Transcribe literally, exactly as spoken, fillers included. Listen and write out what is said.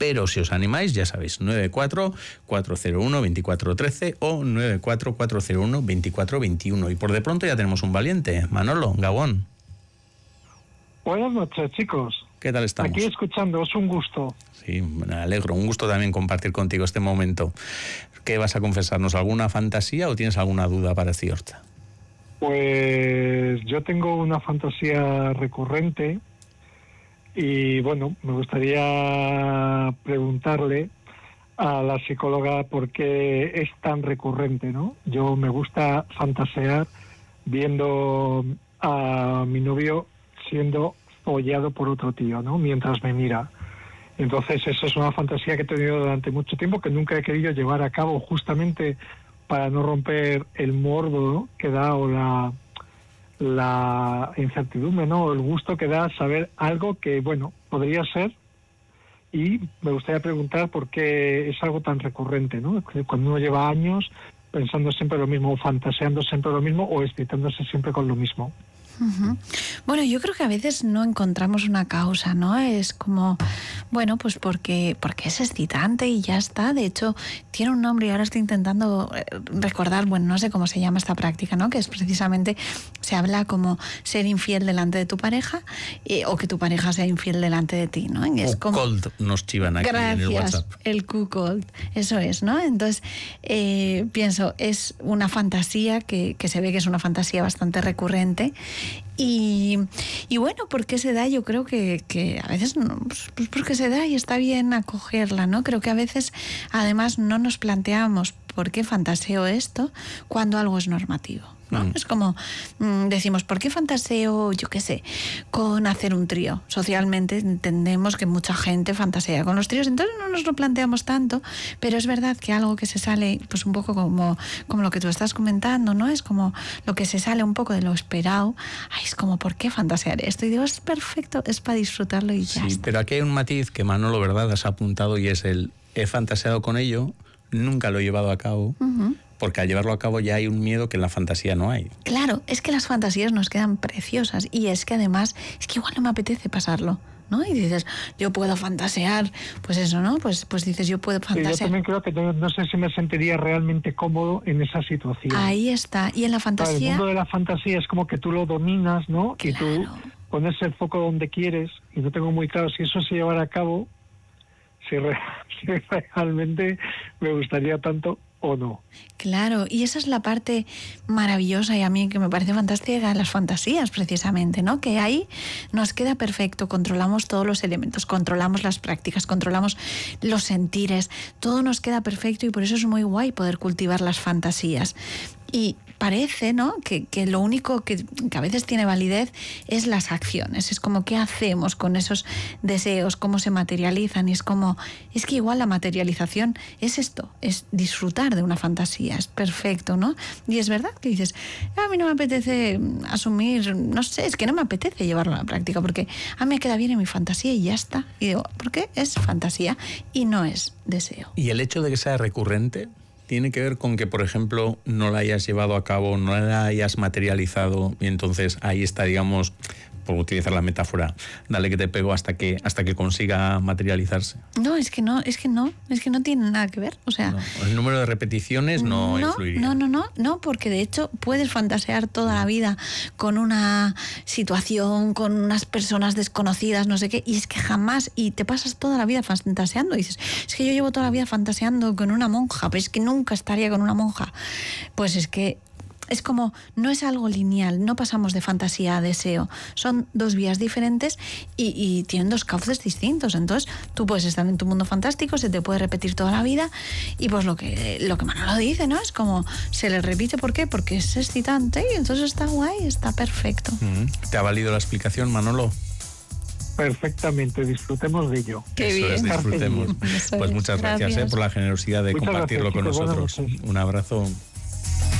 Pero si os animáis, ya sabéis, nueve cuatro cuatro cero uno dos cuatro uno tres o nueve cuatro cuatro cero uno dos cuatro dos uno. Y por de pronto ya tenemos un valiente, Manolo, Gabón. Buenas noches, chicos. ¿Qué tal estamos? Aquí escuchándoos, un gusto. Sí, me alegro, un gusto también compartir contigo este momento. ¿Qué vas a confesarnos? ¿Alguna fantasía o tienes alguna duda para Ciorta? Pues yo tengo una fantasía recurrente y bueno, me gustaría preguntarle a la psicóloga por qué es tan recurrente, ¿no? Yo me gusta fantasear viendo a mi novio siendo follado por otro tío, ¿no? Mientras me mira. Entonces, eso es una fantasía que he tenido durante mucho tiempo, que nunca he querido llevar a cabo, justamente para no romper el morbo, ¿no?, que da, o la, la incertidumbre, ¿no?, o el gusto que da saber algo que, bueno, podría ser. Y me gustaría preguntar por qué es algo tan recurrente, ¿no? Cuando uno lleva años pensando siempre lo mismo, o fantaseando siempre lo mismo, o excitándose siempre con lo mismo. Uh-huh. Bueno, yo creo que a veces no encontramos una causa, ¿no? Es como, bueno, pues porque, porque es excitante y ya está. De hecho, tiene un nombre y ahora estoy intentando recordar, bueno, no sé cómo se llama esta práctica, ¿no? Que es precisamente, se habla como ser infiel delante de tu pareja eh, o que tu pareja sea infiel delante de ti, ¿no? Y es como... Cold nos chivan aquí. Gracias, en el WhatsApp. El Q-Cold, eso es, ¿no? Entonces, eh, pienso, es una fantasía que, que se ve que es una fantasía bastante recurrente. Y, y bueno, ¿por qué se da? Yo creo que, que a veces, no, pues, pues porque se da y está bien acogerla, ¿no? Creo que a veces, además, no nos planteamos por qué fantaseo esto cuando algo es normativo, ¿no? Mm. Es como, mmm, decimos, ¿por qué fantaseo, yo qué sé, con hacer un trío? Socialmente entendemos que mucha gente fantasea con los tríos, entonces no nos lo planteamos tanto, pero es verdad que algo que se sale, pues un poco como, como lo que tú estás comentando, ¿no? Es como lo que se sale un poco de lo esperado. Ay, es como, ¿por qué fantasear esto? Y digo, es perfecto, es para disfrutarlo y ya Sí, está. pero aquí hay un matiz que, Manolo, ¿verdad?, has apuntado, y es el, he fantaseado con ello, nunca lo he llevado a cabo, uh-huh. porque al llevarlo a cabo ya hay un miedo que en la fantasía no hay. Claro, es que las fantasías nos quedan preciosas y es que además, es que igual no me apetece pasarlo, ¿no? Y dices, yo puedo fantasear, pues eso, ¿no? Pues, pues dices, yo puedo fantasear. Sí, yo también creo que no, no sé si me sentiría realmente cómodo en esa situación. Ahí está, y en la fantasía... Claro, el mundo de la fantasía es como que tú lo dominas, ¿no? Claro. Y tú pones el foco donde quieres, y no tengo muy claro si eso se llevara a cabo, si, re, si realmente me gustaría tanto o no. Claro, y esa es la parte maravillosa y a mí que me parece fantástica de las fantasías, precisamente, ¿no? Que ahí nos queda perfecto, controlamos todos los elementos, controlamos las prácticas, controlamos los sentires, todo nos queda perfecto y por eso es muy guay poder cultivar las fantasías. Y parece, ¿no?, que, que lo único que, que a veces tiene validez es las acciones. Es como qué hacemos con esos deseos, cómo se materializan. Y es como, es que igual la materialización es esto, es disfrutar de una fantasía, es perfecto, ¿no? Y es verdad que dices, a mí no me apetece asumir, no sé, es que no me apetece llevarlo a la práctica porque a mí me queda bien en mi fantasía y ya está. Y digo, ¿por qué? Es fantasía y no es deseo. ¿Y el hecho de que sea recurrente tiene que ver con que, por ejemplo, no la hayas llevado a cabo, no la hayas materializado y entonces ahí está, digamos, por utilizar la metáfora, dale que te pego hasta que hasta que consiga materializarse? No, es que no, es que no, es que no tiene nada que ver, o sea... No, el número de repeticiones no, no influiría. No, no, no, no, porque de hecho puedes fantasear toda la vida con una situación, con unas personas desconocidas, no sé qué, y es que jamás, y te pasas toda la vida fantaseando, y dices, es que yo llevo toda la vida fantaseando con una monja, pero es que nunca estaría con una monja. Pues es que es como, no es algo lineal, no pasamos de fantasía a deseo, son dos vías diferentes y, y tienen dos cauces distintos. Entonces tú puedes estar en tu mundo fantástico, se te puede repetir toda la vida y pues lo que, lo que Manolo dice, ¿no? Es como, se le repite, ¿por qué? Porque es excitante y entonces está guay, está perfecto. Mm-hmm. ¿Te ha valido la explicación, Manolo? Perfectamente, disfrutemos de ello. Qué Eso bien. es, disfrutemos. Eso Pues es. muchas gracias, gracias. eh, por la generosidad de Muchas compartirlo gracias, con chicos, nosotros. Un abrazo.